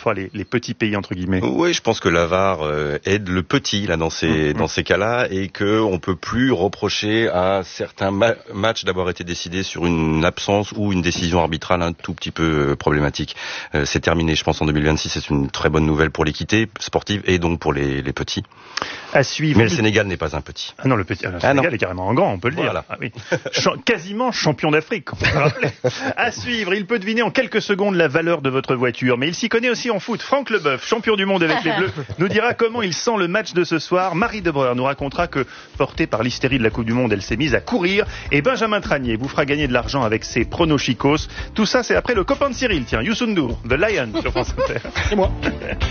parfois les petits pays entre guillemets. Oui, je pense que la VAR aide le petit là dans ces cas-là, et que on peut plus reprocher à certains matchs d'avoir été décidés sur une absence ou une décision arbitrale un tout petit peu problématique. C'est terminé, je pense, en 2026. C'est une très bonne nouvelle pour l'équité sportive et donc pour les petits. À suivre. Mais le Sénégal n'est pas un petit. Ah non, le Sénégal est carrément un grand, on peut le dire. Voilà. Ah oui. Quasiment champion d'Afrique, on peut le rappeler. À suivre, il peut deviner en quelques secondes la valeur de votre voiture, mais il s'y connaît aussi en foot. Franck Leboeuf, champion du monde avec les Bleus, nous dira comment il sent le match de ce soir. Marie Debreur nous racontera que, portée par l'hystérie de la Coupe du Monde, elle s'est mise à courir. Et Benjamin Tranier vous fera gagner de l'argent avec ses pronochicos. Tout ça, c'est après le copain de Cyril, tiens, Youssou N'Dour, The Lion, sur France Inter. C'est moi.